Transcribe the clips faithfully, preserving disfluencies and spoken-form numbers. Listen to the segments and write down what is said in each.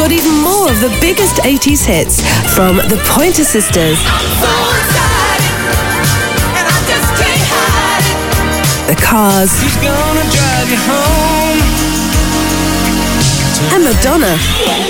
got even more of the biggest eighties hits from the Pointer Sisters, the Cars, Who's gonna drive you home? and Madonna.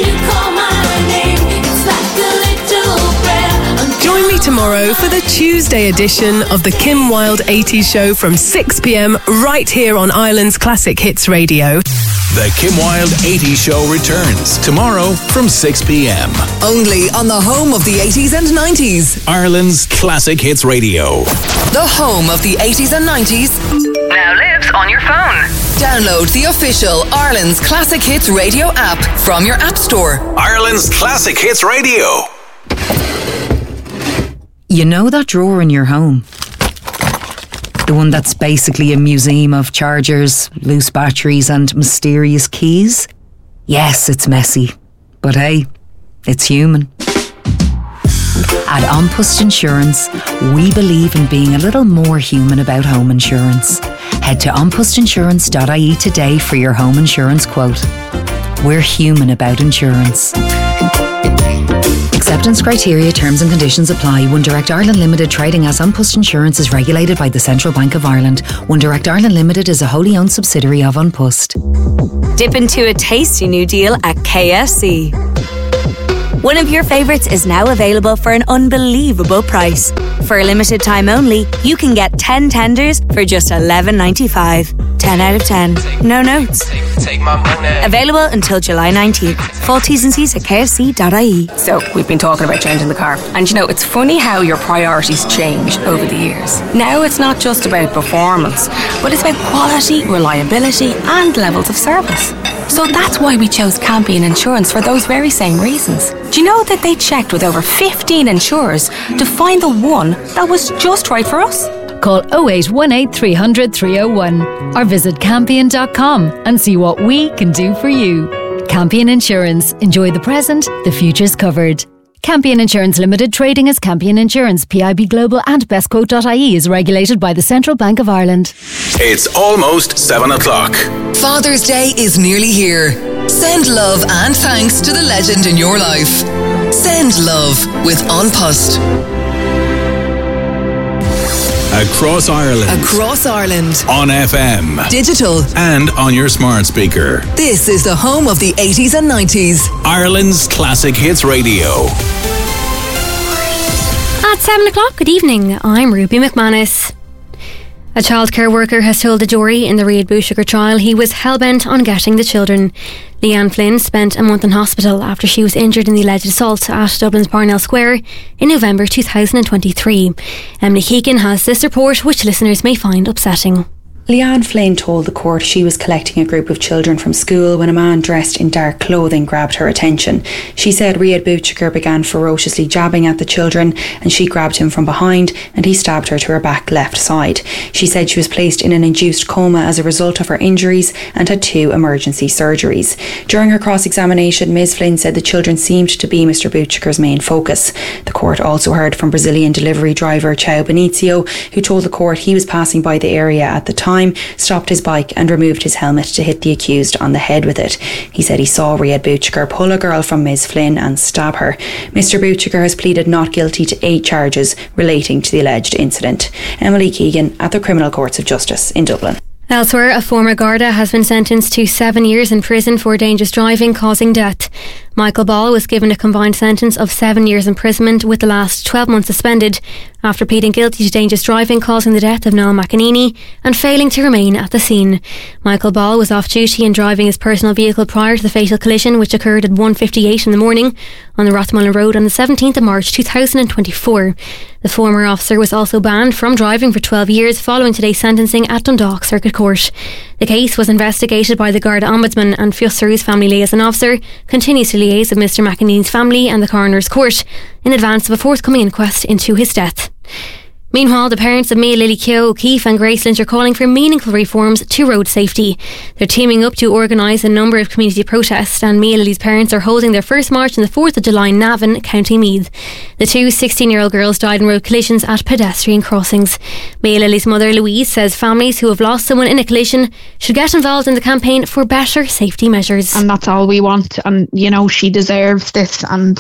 Join me tomorrow for the Tuesday edition of the Kim Wilde eighties Show from six p.m. right here on Ireland's Classic Hits Radio. The Kim Wilde eighties Show returns tomorrow from six p.m. Only on the home of the eighties and nineties. Ireland's Classic Hits Radio. The home of the eighties and nineties now lives on your phone. Download the official Ireland's Classic Hits Radio app from your app store. Ireland's Classic Hits Radio. You know that drawer in your home? The one that's basically a museum of chargers, loose batteries and mysterious keys? Yes, it's messy. But hey, it's human. At An Post Insurance, we believe in being a little more human about home insurance. Head to an post insurance dot I E today for your home insurance quote. We're human about insurance. Acceptance criteria, terms and conditions apply. One Direct Ireland Limited, trading as An Post Insurance, is regulated by the Central Bank of Ireland. One Direct Ireland Limited is a wholly owned subsidiary of An Post. Dip into a tasty new deal at K F C. One of your favourites is now available for an unbelievable price. For a limited time only, you can get ten tenders for just eleven ninety-five. ten out of ten. No notes. Take my money. Available until July nineteenth. Full T's and C's at K F C dot I E. So, we've been talking about changing the car. And you know, it's funny how your priorities change over the years. Now it's not just about performance, but it's about quality, reliability and levels of service. So that's why we chose Campion Insurance for those very same reasons. Do you know that they checked with over fifteen insurers to find the one that was just right for us? Call oh eight one eight, three hundred, three oh one or visit campion dot com and see what we can do for you. Campion Insurance. Enjoy the present, the future's covered. Campion Insurance Limited, trading as Campion Insurance, P I B Global and best quote dot I E is regulated by the Central Bank of Ireland. It's almost seven o'clock. Father's Day is nearly here. Send love and thanks to the legend in your life. Send love with An Post. Across Ireland. Across Ireland. On F M. Digital. And on your smart speaker. This is the home of the eighties and nineties. Ireland's Classic Hits Radio. At seven o'clock, good evening, I'm Ruby McManus. A childcare worker has told the jury in the Riad Búiscigar trial he was hell-bent on getting the children. Leanne Flynn spent a month in hospital after she was injured in the alleged assault at Dublin's Parnell Square in November two thousand twenty-three. Emily Keegan has this report, which listeners may find upsetting. Leanne Flynn told the court she was collecting a group of children from school when a man dressed in dark clothing grabbed her attention. She said Riad Búiscigar began ferociously jabbing at the children and she grabbed him from behind and he stabbed her to her back left side. She said she was placed in an induced coma as a result of her injuries and had two emergency surgeries. During her cross-examination, Miz Flynn said the children seemed to be Mister Búiscigar's main focus. The court also heard from Brazilian delivery driver Chao Benicio, who told the court he was passing by the area at the time, stopped his bike and removed his helmet to hit the accused on the head with it. He said he saw Riad Búiscigар pull a girl from Miz Flynn and stab her. Mister Búiscigár has pleaded not guilty to eight charges relating to the alleged incident. Emily Keegan at the Criminal Courts of Justice in Dublin. Elsewhere, a former Garda has been sentenced to seven years in prison for dangerous driving causing death. Michael Ball was given a combined sentence of seven years imprisonment with the last twelve months suspended after pleading guilty to dangerous driving causing the death of Noel McEnany and failing to remain at the scene. Michael Ball was off duty and driving his personal vehicle prior to the fatal collision, which occurred at one fifty-eight in the morning on the Rathmullen Road on the seventeenth of March two thousand twenty-four. The former officer was also banned from driving for twelve years following today's sentencing at Dundalk Circuit Court. The case was investigated by the Garda Ombudsman, and Fusser's family liaison officer continues to liaise with Mister McEnany's family and the Coroner's Court in advance of a forthcoming inquest into his death. Meanwhile, the parents of Mia Lily Keogh O'Keefe and Grace Lynch are calling for meaningful reforms to road safety. They're teaming up to organise a number of community protests, and Mia Lily's parents are holding their first march on the fourth of July in Navan, County Meath. The two sixteen-year-old girls died in road collisions at pedestrian crossings. Mia Lily's mother, Louise, says families who have lost someone in a collision should get involved in the campaign for better safety measures. And that's all we want, and you know, she deserves this, and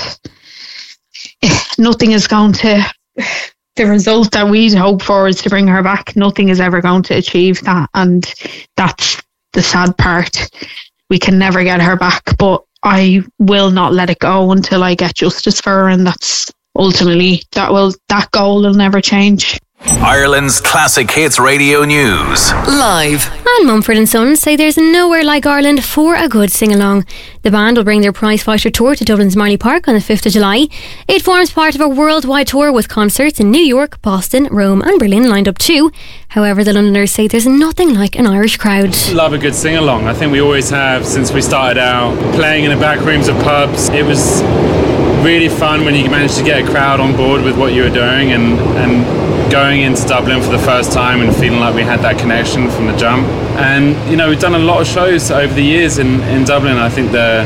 nothing is going to... The result that we'd hope for is to bring her back. Nothing is ever going to achieve that, and that's the sad part. We can never get her back, but I will not let it go until I get justice for her, and that's ultimately, that will that goal will never change. Ireland's Classic Hits Radio News. Live. And Mumford and Sons say there's nowhere like Ireland for a good sing-along. The band will bring their prizefighter tour to Dublin's Marley Park on the fifth of July. It forms part of a worldwide tour with concerts in New York, Boston, Rome and Berlin lined up too. However, the Londoners say there's nothing like an Irish crowd. Love a good sing-along. I think we always have since we started out playing in the back rooms of pubs. It was really fun when you managed to get a crowd on board with what you were doing, and, and going into Dublin for the first time and feeling like we had that connection from the jump. And you know, we've done a lot of shows over the years in, in Dublin. I think the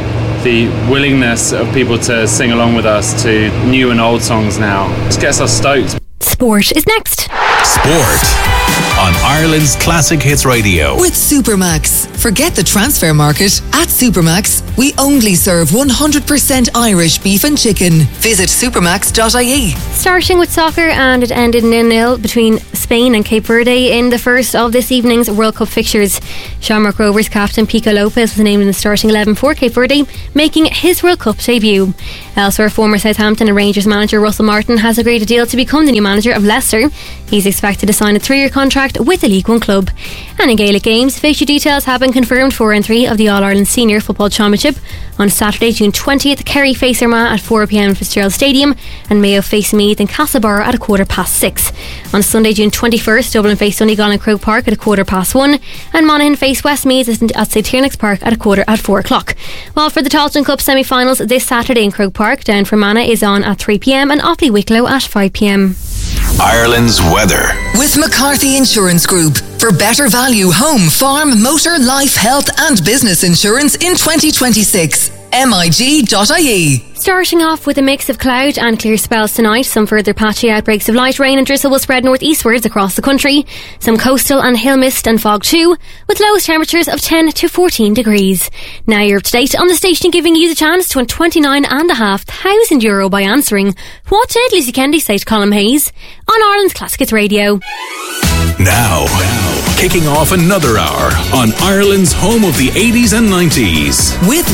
the willingness of people to sing along with us to new and old songs now just gets us stoked. Sport is next. Sport on Ireland's Classic Hits Radio. With Supermax. Forget the transfer market. At Supermax, we only serve one hundred percent Irish beef and chicken. Visit supermax dot I E. Starting with soccer, and it ended nil nil between Spain and Cape Verde in the first of this evening's World Cup fixtures. Shamrock Rovers captain Pico Lopez was named in the starting eleven for Cape Verde, making his World Cup debut. Elsewhere, former Southampton and Rangers manager Russell Martin has agreed a deal to become the new manager of Leicester. He's expected to sign a three-year contract with the League One club. And in Gaelic games, fixture details have been confirmed for round three of the All-Ireland Senior Football Championship. On Saturday, June twentieth, Kerry face Armagh at four p m in Fitzgerald Stadium, and Mayo face Meath in Castlebar at a quarter past six. On Sunday, June twenty-first, Dublin face Donegal in Croke Park at a quarter past one, and Monaghan face Westmeath at St Tiernack's Park at a quarter at four o'clock. While for the Tailteann Cup semi-finals this Saturday in Croke Park, Down Fermanagh is on at three p m and Offaly Wicklow at five p m. Ireland's weather. With McCarthy Insurance Group. For better value home, farm, motor, life, health and business insurance in twenty twenty-six. M I G dot I E. Starting off with a mix of cloud and clear spells tonight. Some further patchy outbreaks of light rain and drizzle will spread northeastwards across the country. Some coastal and hill mist and fog too, with lowest temperatures of ten to fourteen degrees. Now you're up to date on the station, giving you the chance to win twenty-nine and a half thousand euro by answering what did Lizzie Kennedy say to Colin Hayes on Ireland's Classic Hits Radio. Now, now, kicking off another hour on Ireland's home of the eighties and nineties. With